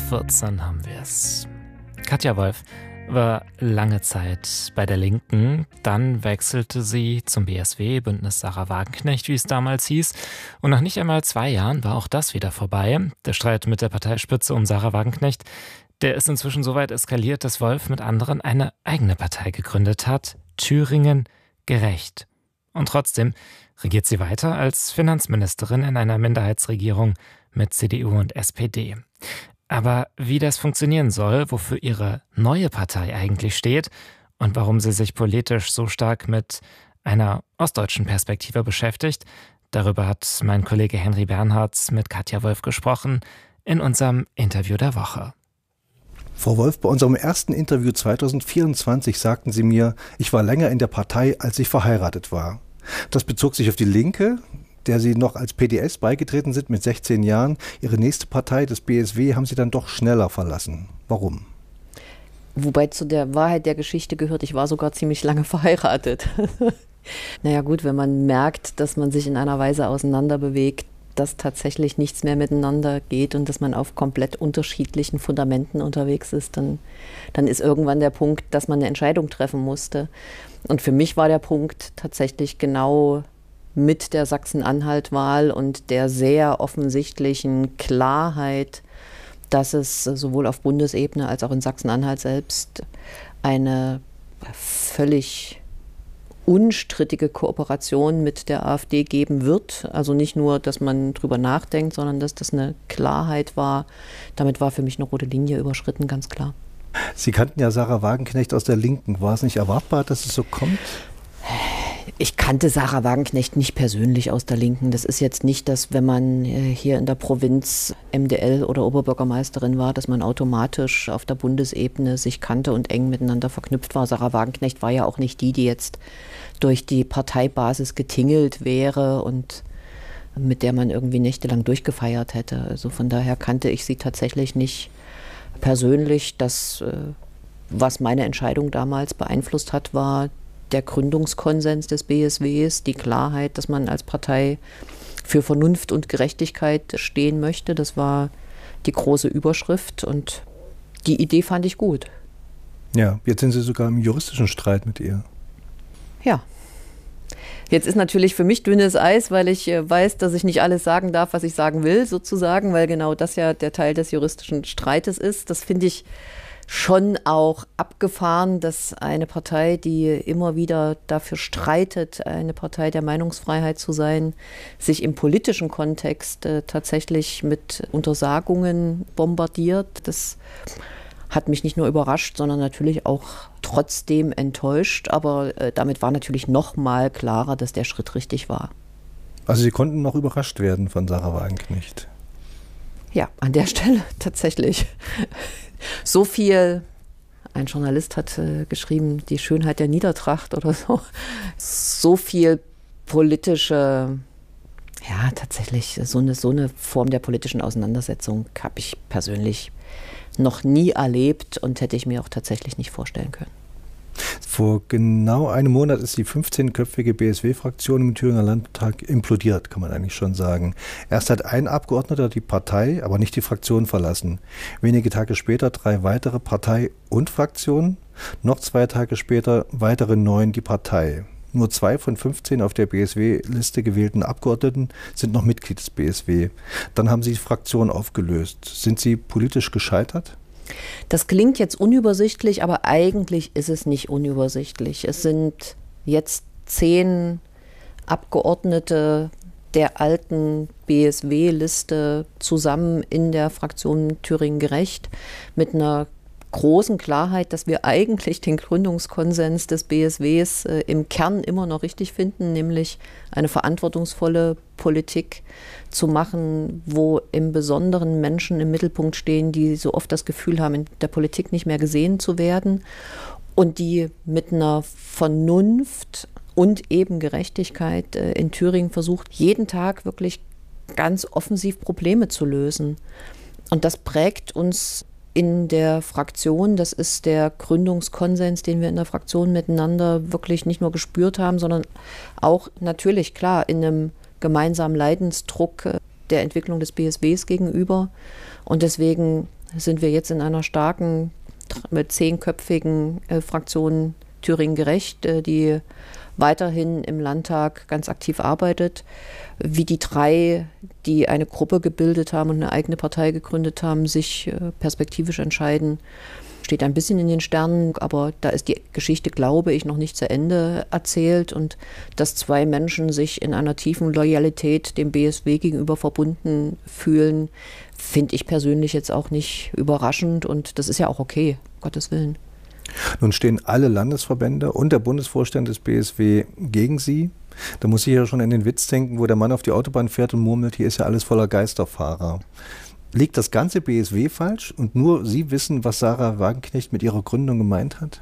14 haben wir es. Katja Wolf war lange Zeit bei der Linken, dann wechselte sie zum BSW, Bündnis Sarah Wagenknecht, wie es damals hieß. Und nach nicht einmal 2 Jahren war auch das wieder vorbei. Der Streit mit der Parteispitze um Sarah Wagenknecht, der ist inzwischen so weit eskaliert, dass Wolf mit anderen eine eigene Partei gegründet hat, Thüringen gerecht. Und trotzdem regiert sie weiter als Finanzministerin in einer Minderheitsregierung mit CDU und SPD. Aber wie das funktionieren soll, wofür ihre neue Partei eigentlich steht und warum sie sich politisch so stark mit einer ostdeutschen Perspektive beschäftigt, darüber hat mein Kollege Henry Bernhardt mit Katja Wolf gesprochen in unserem Interview der Woche. Frau Wolf, bei unserem ersten Interview 2024 sagten Sie mir, ich war länger in der Partei, als ich verheiratet war. Das bezog sich auf die Linke, der Sie noch als PDS beigetreten sind mit 16 Jahren. Ihre nächste Partei, das BSW, haben Sie dann doch schneller verlassen. Warum? Wobei zu der Wahrheit der Geschichte gehört, ich war sogar ziemlich lange verheiratet. Naja gut, wenn man merkt, dass man sich in einer Weise auseinanderbewegt, dass tatsächlich nichts mehr miteinander geht und dass man auf komplett unterschiedlichen Fundamenten unterwegs ist, dann ist irgendwann der Punkt, dass man eine Entscheidung treffen musste. Und für mich war der Punkt tatsächlich genau mit der Sachsen-Anhalt-Wahl und der sehr offensichtlichen Klarheit, dass es sowohl auf Bundesebene als auch in Sachsen-Anhalt selbst eine völlig unstrittige Kooperation mit der AfD geben wird. Also nicht nur, dass man drüber nachdenkt, sondern dass das eine Klarheit war. Damit war für mich eine rote Linie überschritten, ganz klar. Sie kannten ja Sarah Wagenknecht aus der Linken. War es nicht erwartbar, dass es so kommt? Ich kannte Sarah Wagenknecht nicht persönlich aus der Linken. Das ist jetzt nicht, dass wenn man hier in der Provinz MDL oder Oberbürgermeisterin war, dass man automatisch auf der Bundesebene sich kannte und eng miteinander verknüpft war. Sarah Wagenknecht war ja auch nicht die jetzt durch die Parteibasis getingelt wäre und mit der man irgendwie nächtelang durchgefeiert hätte. Also von daher kannte ich sie tatsächlich nicht persönlich. Das, was meine Entscheidung damals beeinflusst hat, war der Gründungskonsens des BSWs, die Klarheit, dass man als Partei für Vernunft und Gerechtigkeit stehen möchte. Das war die große Überschrift und die Idee fand ich gut. Ja, jetzt sind Sie sogar im juristischen Streit mit ihr. Ja. Jetzt ist natürlich für mich dünnes Eis, weil ich weiß, dass ich nicht alles sagen darf, was ich sagen will, sozusagen, weil genau das ja der Teil des juristischen Streites ist. Das finde ich schon auch abgefahren, dass eine Partei, die immer wieder dafür streitet, eine Partei der Meinungsfreiheit zu sein, sich im politischen Kontext tatsächlich mit Untersagungen bombardiert. Das hat mich nicht nur überrascht, sondern natürlich auch trotzdem enttäuscht. Aber damit war natürlich noch mal klarer, dass der Schritt richtig war. Also Sie konnten noch überrascht werden von Sarah Wagenknecht? Ja, an der Stelle tatsächlich. So viel, ein Journalist hat geschrieben, die Schönheit der Niedertracht oder so. So viel politische, ja tatsächlich, so eine Form der politischen Auseinandersetzung habe ich persönlich noch nie erlebt und hätte ich mir auch tatsächlich nicht vorstellen können. Vor genau einem Monat ist die 15-köpfige BSW-Fraktion im Thüringer Landtag implodiert, kann man eigentlich schon sagen. Erst hat ein Abgeordneter die Partei, aber nicht die Fraktion verlassen. Wenige Tage später 3 weitere Partei und Fraktionen. Noch 2 Tage später weitere 9 die Partei. Nur 2 von 15 auf der BSW-Liste gewählten Abgeordneten sind noch Mitglied des BSW. Dann haben sie die Fraktion aufgelöst. Sind Sie politisch gescheitert? Das klingt jetzt unübersichtlich, aber eigentlich ist es nicht unübersichtlich. Es sind jetzt 10 Abgeordnete der alten BSW-Liste zusammen in der Fraktion Thüringen gerecht mit einer großen Klarheit, dass wir eigentlich den Gründungskonsens des BSWs im Kern immer noch richtig finden, nämlich eine verantwortungsvolle Politik zu machen, wo im Besonderen Menschen im Mittelpunkt stehen, die so oft das Gefühl haben, in der Politik nicht mehr gesehen zu werden und die mit einer Vernunft und eben Gerechtigkeit in Thüringen versucht, jeden Tag wirklich ganz offensiv Probleme zu lösen. Und das prägt uns in der Fraktion. Das ist der Gründungskonsens, den wir in der Fraktion miteinander wirklich nicht nur gespürt haben, sondern auch natürlich, klar, in einem gemeinsamen Leidensdruck der Entwicklung des BSWs gegenüber. Und deswegen sind wir jetzt in einer starken, mit 10-köpfigen Fraktion Thüringen gerecht, die weiterhin im Landtag ganz aktiv arbeitet, wie die 3, die eine Gruppe gebildet haben und eine eigene Partei gegründet haben, sich perspektivisch entscheiden. Steht ein bisschen in den Sternen, aber da ist die Geschichte, glaube ich, noch nicht zu Ende erzählt. Und dass 2 Menschen sich in einer tiefen Loyalität dem BSW gegenüber verbunden fühlen, finde ich persönlich jetzt auch nicht überraschend. Und das ist ja auch okay, um Gottes Willen. Nun stehen alle Landesverbände und der Bundesvorstand des BSW gegen Sie. Da muss ich ja schon in den Witz denken, wo der Mann auf die Autobahn fährt und murmelt, hier ist ja alles voller Geisterfahrer. Liegt das ganze BSW falsch und nur Sie wissen, was Sarah Wagenknecht mit ihrer Gründung gemeint hat?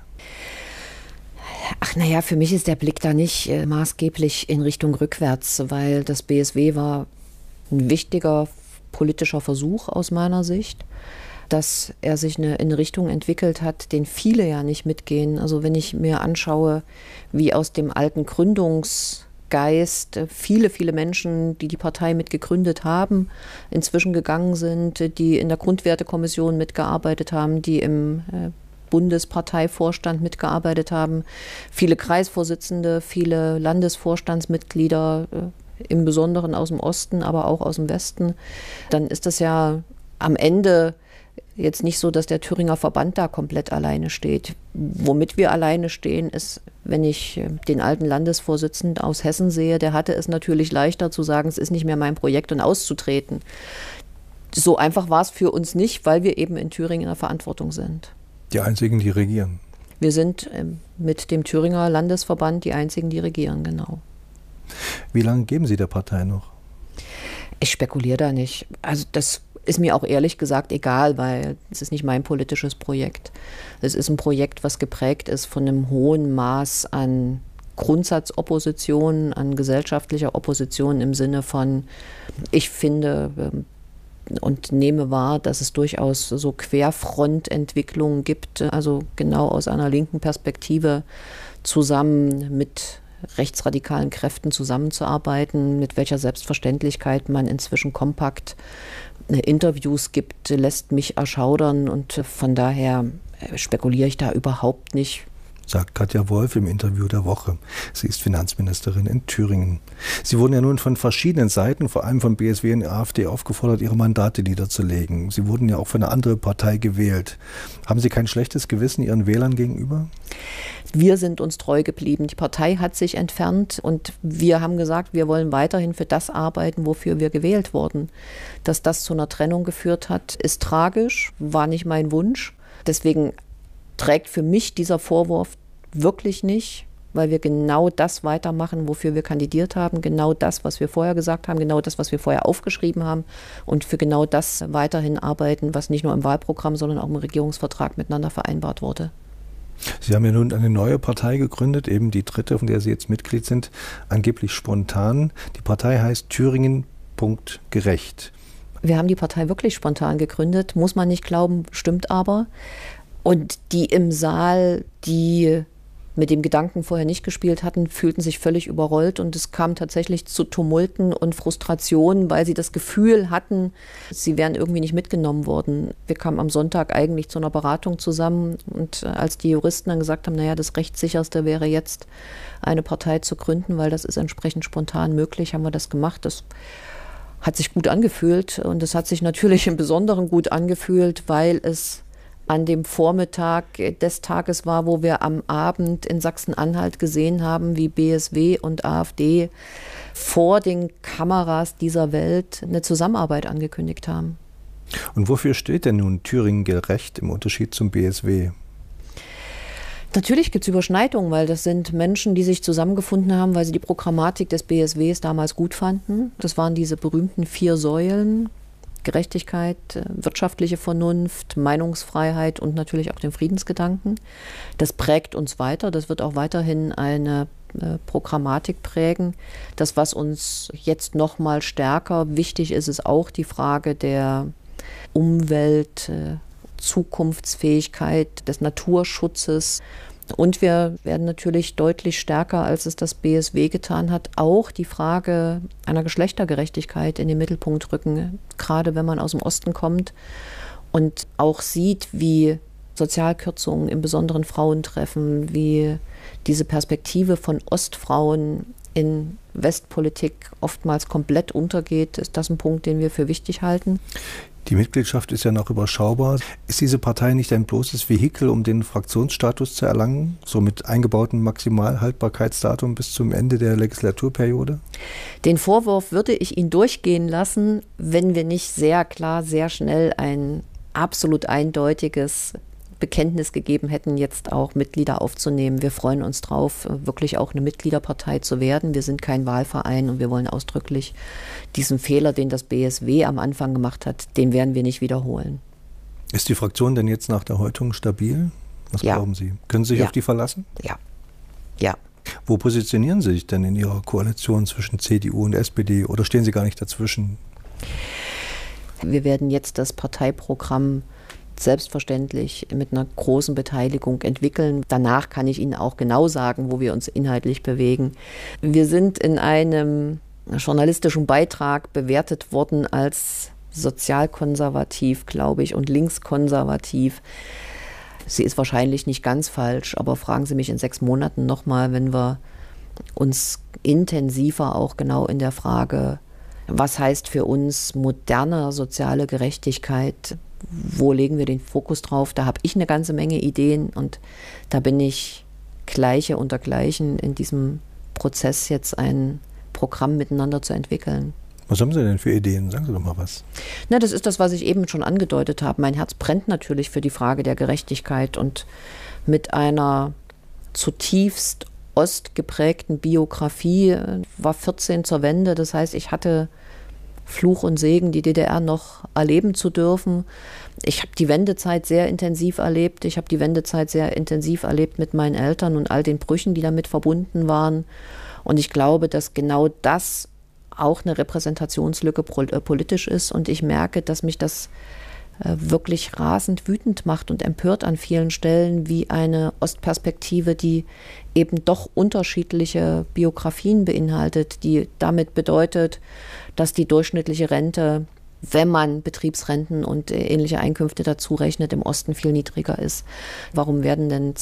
Ach naja, für mich ist der Blick da nicht maßgeblich in Richtung rückwärts, weil das BSW war ein wichtiger politischer Versuch aus meiner Sicht, dass er sich in eine Richtung entwickelt hat, den viele ja nicht mitgehen. Also wenn ich mir anschaue, wie aus dem alten Gründungsgeist viele, viele Menschen, die die Partei mit gegründet haben, inzwischen gegangen sind, die in der Grundwertekommission mitgearbeitet haben, die im Bundesparteivorstand mitgearbeitet haben, viele Kreisvorsitzende, viele Landesvorstandsmitglieder, im Besonderen aus dem Osten, aber auch aus dem Westen, dann ist das ja am Ende jetzt nicht so, dass der Thüringer Verband da komplett alleine steht. Womit wir alleine stehen, ist, wenn ich den alten Landesvorsitzenden aus Hessen sehe, der hatte es natürlich leichter zu sagen, es ist nicht mehr mein Projekt und auszutreten. So einfach war es für uns nicht, weil wir eben in Thüringen in der Verantwortung sind. Die einzigen, die regieren. Wir sind mit dem Thüringer Landesverband die einzigen, die regieren, genau. Wie lange geben Sie der Partei noch? Ich spekuliere da nicht. Also das ist mir auch ehrlich gesagt egal, weil es ist nicht mein politisches Projekt. Es ist ein Projekt, was geprägt ist von einem hohen Maß an Grundsatzopposition, an gesellschaftlicher Opposition im Sinne von, ich finde und nehme wahr, dass es durchaus so Querfrontentwicklungen gibt, also genau aus einer linken Perspektive zusammen mit rechtsradikalen Kräften zusammenzuarbeiten, mit welcher Selbstverständlichkeit man inzwischen kompakt Interviews gibt, lässt mich erschaudern und von daher spekuliere ich da überhaupt nicht. Sagt Katja Wolf im Interview der Woche. Sie ist Finanzministerin in Thüringen. Sie wurden ja nun von verschiedenen Seiten, vor allem von BSW und AfD, aufgefordert, ihre Mandate niederzulegen. Sie wurden ja auch für eine andere Partei gewählt. Haben Sie kein schlechtes Gewissen Ihren Wählern gegenüber? Wir sind uns treu geblieben. Die Partei hat sich entfernt und wir haben gesagt, wir wollen weiterhin für das arbeiten, wofür wir gewählt wurden. Dass das zu einer Trennung geführt hat, ist tragisch, war nicht mein Wunsch. Deswegen trägt für mich dieser Vorwurf wirklich nicht, weil wir genau das weitermachen, wofür wir kandidiert haben, genau das, was wir vorher gesagt haben, genau das, was wir vorher aufgeschrieben haben und für genau das weiterhin arbeiten, was nicht nur im Wahlprogramm, sondern auch im Regierungsvertrag miteinander vereinbart wurde. Sie haben ja nun eine neue Partei gegründet, eben die dritte, von der Sie jetzt Mitglied sind, angeblich spontan. Die Partei heißt Thüringen.gerecht. Wir haben die Partei wirklich spontan gegründet, muss man nicht glauben, stimmt aber. Und die im Saal, die mit dem Gedanken vorher nicht gespielt hatten, fühlten sich völlig überrollt und es kam tatsächlich zu Tumulten und Frustrationen, weil sie das Gefühl hatten, sie wären irgendwie nicht mitgenommen worden. Wir kamen am Sonntag eigentlich zu einer Beratung zusammen und als die Juristen dann gesagt haben, naja, das Rechtssicherste wäre jetzt eine Partei zu gründen, weil das ist entsprechend spontan möglich, haben wir das gemacht. Das hat sich gut angefühlt und es hat sich natürlich im Besonderen gut angefühlt, weil es an dem Vormittag des Tages war, wo wir am Abend in Sachsen-Anhalt gesehen haben, wie BSW und AfD vor den Kameras dieser Welt eine Zusammenarbeit angekündigt haben. Und wofür steht denn nun Thüringen.gerecht im Unterschied zum BSW? Natürlich gibt es Überschneidungen, weil das sind Menschen, die sich zusammengefunden haben, weil sie die Programmatik des BSWs damals gut fanden. Das waren diese berühmten 4 Säulen: Gerechtigkeit, wirtschaftliche Vernunft, Meinungsfreiheit und natürlich auch den Friedensgedanken. Das prägt uns weiter, das wird auch weiterhin eine Programmatik prägen. Das, was uns jetzt noch mal stärker wichtig ist, ist auch die Frage der Umwelt, Zukunftsfähigkeit, des Naturschutzes. Und wir werden natürlich deutlich stärker, als es das BSW getan hat, auch die Frage einer Geschlechtergerechtigkeit in den Mittelpunkt rücken, gerade wenn man aus dem Osten kommt und auch sieht, wie Sozialkürzungen, im Besonderen Frauen treffen, wie diese Perspektive von Ostfrauen in Westpolitik oftmals komplett untergeht, ist das ein Punkt, den wir für wichtig halten. Die Mitgliedschaft ist ja noch überschaubar. Ist diese Partei nicht ein bloßes Vehikel, um den Fraktionsstatus zu erlangen, so mit eingebautem Maximalhaltbarkeitsdatum bis zum Ende der Legislaturperiode? Den Vorwurf würde ich Ihnen durchgehen lassen, wenn wir nicht sehr klar, sehr schnell ein absolut eindeutiges Bekenntnis gegeben hätten, jetzt auch Mitglieder aufzunehmen. Wir freuen uns drauf, wirklich auch eine Mitgliederpartei zu werden. Wir sind kein Wahlverein und wir wollen ausdrücklich diesen Fehler, den das BSW am Anfang gemacht hat, den werden wir nicht wiederholen. Ist die Fraktion denn jetzt nach der Häutung stabil? Was glauben Sie? Können Sie sich auf die verlassen? Ja. Wo positionieren Sie sich denn in Ihrer Koalition zwischen CDU und SPD oder stehen Sie gar nicht dazwischen? Wir werden jetzt das Parteiprogramm selbstverständlich mit einer großen Beteiligung entwickeln. Danach kann ich Ihnen auch genau sagen, wo wir uns inhaltlich bewegen. Wir sind in einem journalistischen Beitrag bewertet worden als sozialkonservativ, glaube ich, und linkskonservativ. Sie ist wahrscheinlich nicht ganz falsch, aber fragen Sie mich in 6 Monaten nochmal, wenn wir uns intensiver auch genau in der Frage, was heißt für uns moderne soziale Gerechtigkeit, wo legen wir den Fokus drauf? Da habe ich eine ganze Menge Ideen und da bin ich Gleiche unter Gleichen in diesem Prozess, jetzt ein Programm miteinander zu entwickeln. Was haben Sie denn für Ideen? Sagen Sie doch mal was. Na, das ist das, was ich eben schon angedeutet habe. Mein Herz brennt natürlich für die Frage der Gerechtigkeit und mit einer zutiefst ostgeprägten Biografie, war 14 zur Wende, das heißt, ich hatte Fluch und Segen, die DDR noch erleben zu dürfen. Ich habe die Wendezeit sehr intensiv erlebt. Ich habe die Wendezeit sehr intensiv erlebt mit meinen Eltern und all den Brüchen, die damit verbunden waren. Und ich glaube, dass genau das auch eine Repräsentationslücke politisch ist. Und ich merke, dass mich das wirklich rasend wütend macht und empört an vielen Stellen, wie eine Ostperspektive, die eben doch unterschiedliche Biografien beinhaltet, die damit bedeutet, dass die durchschnittliche Rente, wenn man Betriebsrenten und ähnliche Einkünfte dazu rechnet, im Osten viel niedriger ist. Warum werden denn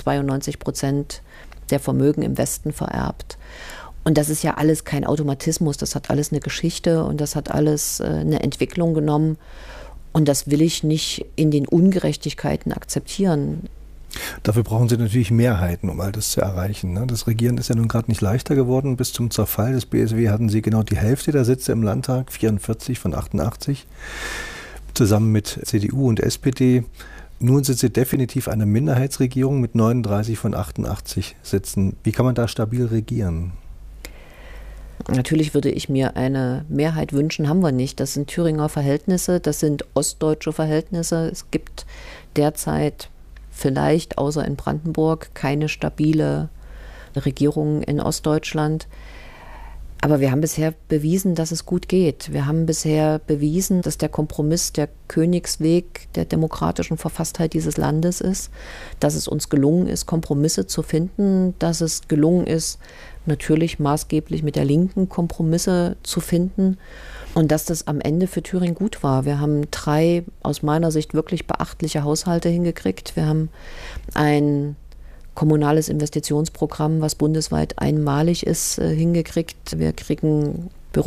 92% der Vermögen im Westen vererbt? Und das ist ja alles kein Automatismus, das hat alles eine Geschichte und das hat alles eine Entwicklung genommen. Und das will ich nicht in den Ungerechtigkeiten akzeptieren. Dafür brauchen Sie natürlich Mehrheiten, um all das zu erreichen. Das Regieren ist ja nun gerade nicht leichter geworden. Bis zum Zerfall des BSW hatten Sie genau die Hälfte der Sitze im Landtag, 44 von 88, zusammen mit CDU und SPD. Nun sind Sie definitiv eine Minderheitsregierung mit 39 von 88 Sitzen. Wie kann man da stabil regieren? Natürlich würde ich mir eine Mehrheit wünschen, haben wir nicht. Das sind Thüringer Verhältnisse, das sind ostdeutsche Verhältnisse. Es gibt derzeit vielleicht, außer in Brandenburg, keine stabile Regierung in Ostdeutschland. Aber wir haben bisher bewiesen, dass es gut geht. Wir haben bisher bewiesen, dass der Kompromiss der Königsweg der demokratischen Verfasstheit dieses Landes ist, dass es uns gelungen ist, Kompromisse zu finden, dass es gelungen ist, natürlich maßgeblich mit der Linken Kompromisse zu finden und dass das am Ende für Thüringen gut war. Wir haben 3 aus meiner Sicht wirklich beachtliche Haushalte hingekriegt. Wir haben ein kommunales Investitionsprogramm, was bundesweit einmalig ist, hingekriegt. Wir kriegen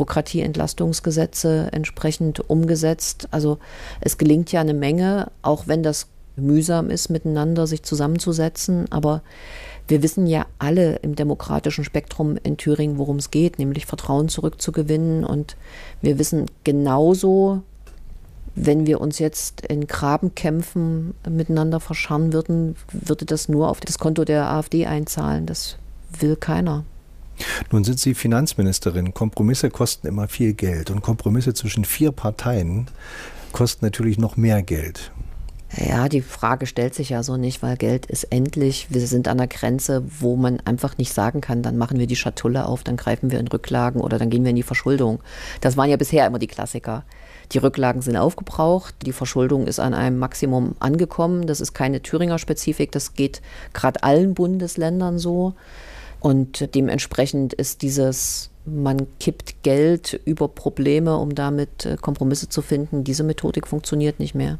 Bürokratieentlastungsgesetze entsprechend umgesetzt. Also es gelingt ja eine Menge, auch wenn das mühsam ist, miteinander sich zusammenzusetzen. Aber wir wissen ja alle im demokratischen Spektrum in Thüringen, worum es geht, nämlich Vertrauen zurückzugewinnen. Und wir wissen genauso, wenn wir uns jetzt in Grabenkämpfen miteinander verscharren würden, würde das nur auf das Konto der AfD einzahlen. Das will keiner. Nun sind Sie Finanzministerin. Kompromisse kosten immer viel Geld. Und Kompromisse zwischen 4 Parteien kosten natürlich noch mehr Geld. Ja, die Frage stellt sich ja so nicht, weil Geld ist endlich. Wir sind an einer Grenze, wo man einfach nicht sagen kann, dann machen wir die Schatulle auf, dann greifen wir in Rücklagen oder dann gehen wir in die Verschuldung. Das waren ja bisher immer die Klassiker. Die Rücklagen sind aufgebraucht, die Verschuldung ist an einem Maximum angekommen. Das ist keine Thüringer Spezifik, das geht gerade allen Bundesländern so. Und dementsprechend ist dieses, man kippt Geld über Probleme, um damit Kompromisse zu finden, diese Methodik funktioniert nicht mehr.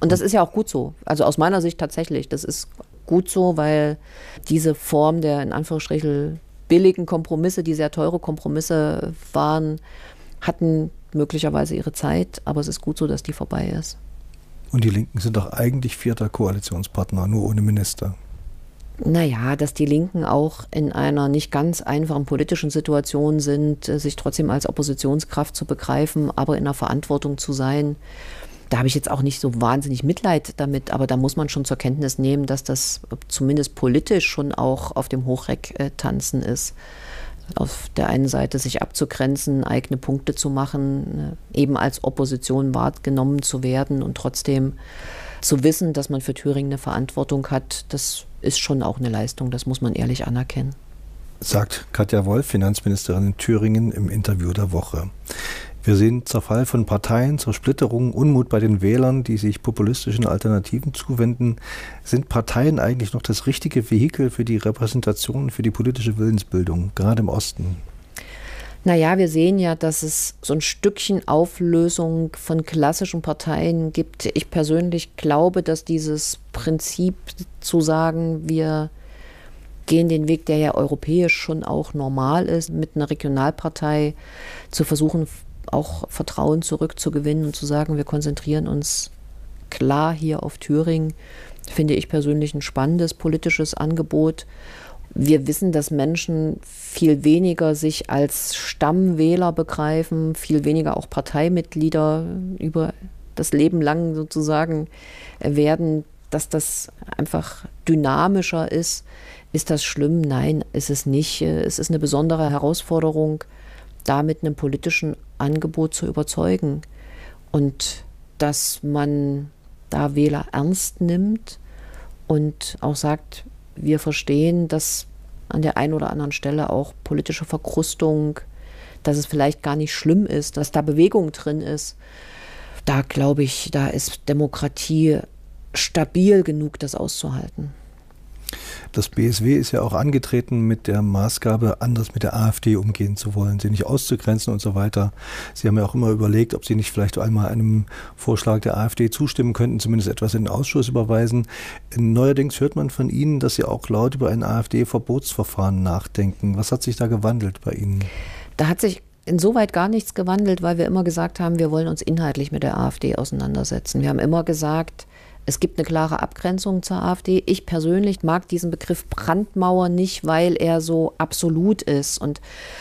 Und das ist ja auch gut so. Also aus meiner Sicht tatsächlich. Das ist gut so, weil diese Form der in Anführungsstrichen billigen Kompromisse, die sehr teure Kompromisse waren, hatten möglicherweise ihre Zeit. Aber es ist gut so, dass die vorbei ist. Und die Linken sind doch eigentlich 4. Koalitionspartner, nur ohne Minister. Naja, dass die Linken auch in einer nicht ganz einfachen politischen Situation sind, sich trotzdem als Oppositionskraft zu begreifen, aber in der Verantwortung zu sein. Da habe ich jetzt auch nicht so wahnsinnig Mitleid damit, aber da muss man schon zur Kenntnis nehmen, dass das zumindest politisch schon auch auf dem Hochreck tanzen ist. Auf der einen Seite sich abzugrenzen, eigene Punkte zu machen, eben als Opposition wahrgenommen zu werden und trotzdem zu wissen, dass man für Thüringen eine Verantwortung hat, das ist schon auch eine Leistung, das muss man ehrlich anerkennen. Sagt Katja Wolf, Finanzministerin in Thüringen, im Interview der Woche. Wir sehen Zerfall von Parteien, Zersplitterung, Unmut bei den Wählern, die sich populistischen Alternativen zuwenden. Sind Parteien eigentlich noch das richtige Vehikel für die Repräsentation, für die politische Willensbildung, gerade im Osten? Naja, wir sehen ja, dass es so ein Stückchen Auflösung von klassischen Parteien gibt. Ich persönlich glaube, dass dieses Prinzip zu sagen, wir gehen den Weg, der ja europäisch schon auch normal ist, mit einer Regionalpartei zu versuchen, auch Vertrauen zurückzugewinnen und zu sagen, wir konzentrieren uns klar hier auf Thüringen, finde ich persönlich ein spannendes politisches Angebot. Wir wissen, dass Menschen viel weniger sich als Stammwähler begreifen, viel weniger auch Parteimitglieder über das Leben lang sozusagen werden, dass das einfach dynamischer ist. Ist das schlimm? Nein, ist es nicht. Es ist eine besondere Herausforderung, da mit einem politischen Angebot zu überzeugen. Und dass man da Wähler ernst nimmt und auch sagt, wir verstehen, dass an der einen oder anderen Stelle auch politische Verkrustung, dass es vielleicht gar nicht schlimm ist, dass da Bewegung drin ist. Da glaube ich, da ist Demokratie stabil genug, das auszuhalten. Das BSW ist ja auch angetreten mit der Maßgabe, anders mit der AfD umgehen zu wollen, sie nicht auszugrenzen und so weiter. Sie haben ja auch immer überlegt, ob Sie nicht vielleicht einmal einem Vorschlag der AfD zustimmen könnten, zumindest etwas in den Ausschuss überweisen. Neuerdings hört man von Ihnen, dass Sie auch laut über ein AfD-Verbotsverfahren nachdenken. Was hat sich da gewandelt bei Ihnen? Da hat sich insoweit gar nichts gewandelt, weil wir immer gesagt haben, wir wollen uns inhaltlich mit der AfD auseinandersetzen. Wir haben immer gesagt, es gibt eine klare Abgrenzung zur AfD. Ich persönlich mag diesen Begriff Brandmauer nicht, weil er so absolut ist und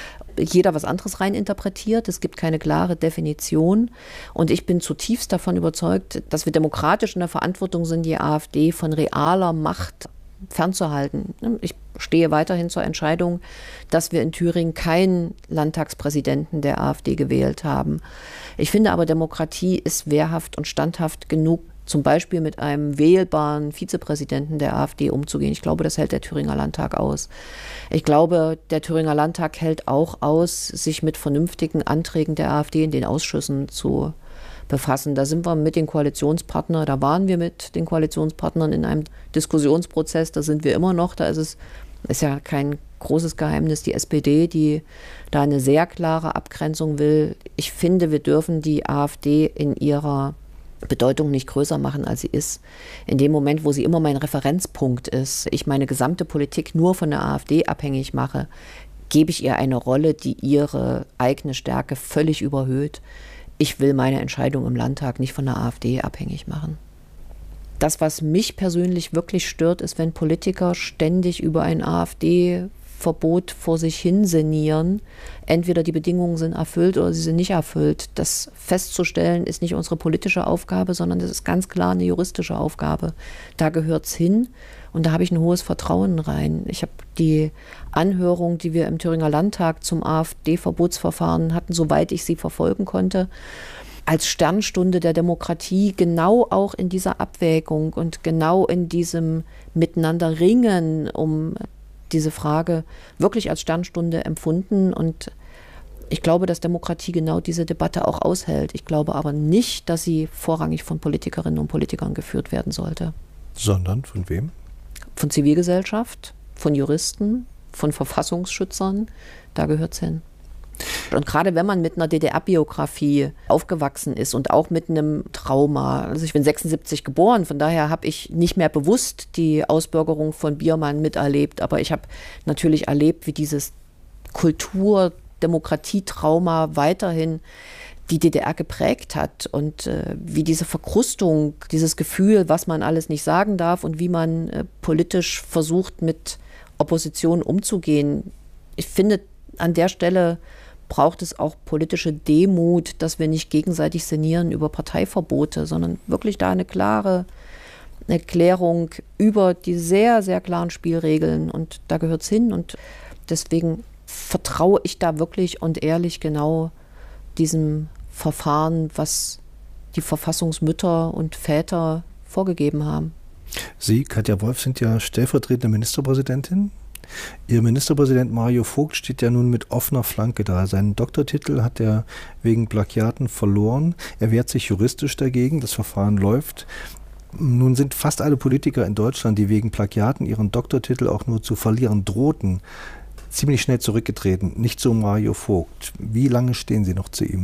jeder was anderes reininterpretiert. Es gibt keine klare Definition. Und ich bin zutiefst davon überzeugt, dass wir demokratisch in der Verantwortung sind, die AfD von realer Macht fernzuhalten. Ich stehe weiterhin zur Entscheidung, dass wir in Thüringen keinen Landtagspräsidenten der AfD gewählt haben. Ich finde aber, Demokratie ist wehrhaft und standhaft genug, zum Beispiel mit einem wählbaren Vizepräsidenten der AfD umzugehen. Ich glaube, das hält der Thüringer Landtag aus. Ich glaube, der Thüringer Landtag hält auch aus, sich mit vernünftigen Anträgen der AfD in den Ausschüssen zu befassen. Da sind wir mit den Koalitionspartnern, da waren wir mit den Koalitionspartnern in einem Diskussionsprozess, da sind wir immer noch, da ist ja kein großes Geheimnis, die SPD, die da eine sehr klare Abgrenzung will. Ich finde, wir dürfen die AfD in ihrer Bedeutung nicht größer machen, als sie ist. In dem Moment, wo sie immer mein Referenzpunkt ist, ich meine gesamte Politik nur von der AfD abhängig mache, gebe ich ihr eine Rolle, die ihre eigene Stärke völlig überhöht. Ich will meine Entscheidung im Landtag nicht von der AfD abhängig machen. Das, was mich persönlich wirklich stört, ist, wenn Politiker ständig über ein AfD-Verbot vor sich hin sinnieren. Entweder die Bedingungen sind erfüllt oder sie sind nicht erfüllt. Das festzustellen ist nicht unsere politische Aufgabe, sondern das ist ganz klar eine juristische Aufgabe. Da gehört es hin und da habe ich ein hohes Vertrauen rein. Ich habe die Anhörung, die wir im Thüringer Landtag zum AfD-Verbotsverfahren hatten, soweit ich sie verfolgen konnte, als Sternstunde der Demokratie genau auch in dieser Abwägung und genau in diesem Miteinander ringen um diese Frage wirklich als Sternstunde empfunden. Und ich glaube, dass Demokratie genau diese Debatte auch aushält. Ich glaube aber nicht, dass sie vorrangig von Politikerinnen und Politikern geführt werden sollte. Sondern von wem? Von Zivilgesellschaft, von Juristen, von Verfassungsschützern. Da gehört es hin. Und gerade wenn man mit einer DDR-Biografie aufgewachsen ist und auch mit einem Trauma, also ich bin 76 geboren, von daher habe ich nicht mehr bewusst die Ausbürgerung von Biermann miterlebt, aber ich habe natürlich erlebt, wie dieses Kultur-Demokratietrauma weiterhin die DDR geprägt hat und wie diese Verkrustung, dieses Gefühl, was man alles nicht sagen darf und wie man politisch versucht, mit Opposition umzugehen. Ich finde, an der Stelle braucht es auch politische Demut, dass wir nicht gegenseitig sinnieren über Parteiverbote, sondern wirklich da eine klare Erklärung über die sehr, sehr klaren Spielregeln. Und da gehört es hin. Und deswegen vertraue ich da wirklich und ehrlich genau diesem Verfahren, was die Verfassungsmütter und Väter vorgegeben haben. Sie, Katja Wolf, sind ja stellvertretende Ministerpräsidentin. Ihr Ministerpräsident Mario Vogt steht ja nun mit offener Flanke da. Seinen Doktortitel hat er wegen Plagiaten verloren. Er wehrt sich juristisch dagegen. Das Verfahren läuft. Nun sind fast alle Politiker in Deutschland, die wegen Plagiaten ihren Doktortitel auch nur zu verlieren drohten, ziemlich schnell zurückgetreten. Nicht so Mario Vogt. Wie lange stehen Sie noch zu ihm?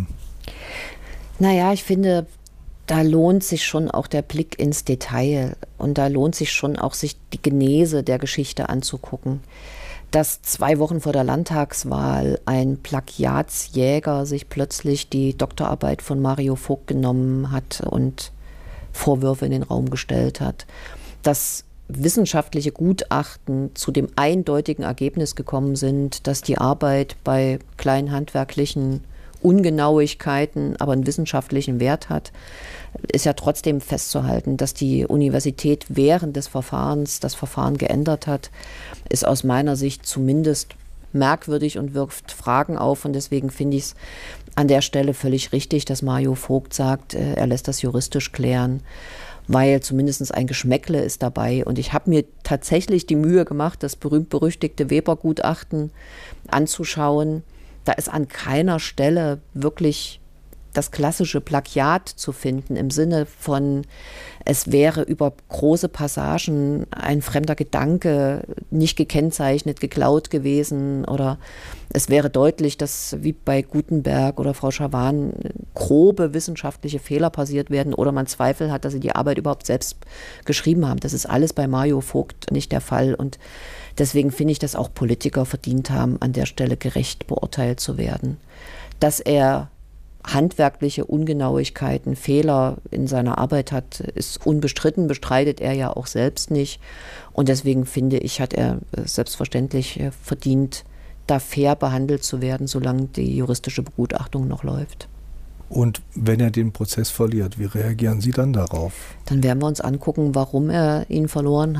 Naja, ich finde, da lohnt sich schon auch der Blick ins Detail und da lohnt sich schon auch, sich die Genese der Geschichte anzugucken. Dass 2 Wochen vor der Landtagswahl ein Plagiatsjäger sich plötzlich die Doktorarbeit von Mario Vogt genommen hat und Vorwürfe in den Raum gestellt hat. Dass wissenschaftliche Gutachten zu dem eindeutigen Ergebnis gekommen sind, dass die Arbeit bei kleinen handwerklichen Ungenauigkeiten, aber einen wissenschaftlichen Wert hat, ist ja trotzdem festzuhalten, dass die Universität während des Verfahrens das Verfahren geändert hat, ist aus meiner Sicht zumindest merkwürdig und wirft Fragen auf. Und deswegen finde ich es an der Stelle völlig richtig, dass Mario Vogt sagt, er lässt das juristisch klären, weil zumindest ein Geschmäckle ist dabei. Und ich habe mir tatsächlich die Mühe gemacht, das berühmt-berüchtigte Weber-Gutachten anzuschauen. Da ist an keiner Stelle wirklich das klassische Plagiat zu finden, im Sinne von, es wäre über große Passagen ein fremder Gedanke nicht gekennzeichnet, geklaut gewesen, oder es wäre deutlich, dass wie bei Gutenberg oder Frau Schawan grobe wissenschaftliche Fehler passiert werden oder man Zweifel hat, dass sie die Arbeit überhaupt selbst geschrieben haben. Das ist alles bei Mario Vogt nicht der Fall und deswegen finde ich, dass auch Politiker verdient haben, an der Stelle gerecht beurteilt zu werden. Dass er handwerkliche Ungenauigkeiten, Fehler in seiner Arbeit hat, ist unbestritten, bestreitet er ja auch selbst nicht. Und deswegen finde ich, hat er selbstverständlich verdient, da fair behandelt zu werden, solange die juristische Begutachtung noch läuft. Und wenn er den Prozess verliert, wie reagieren Sie dann darauf? Dann werden wir uns angucken, warum er ihn verloren hat.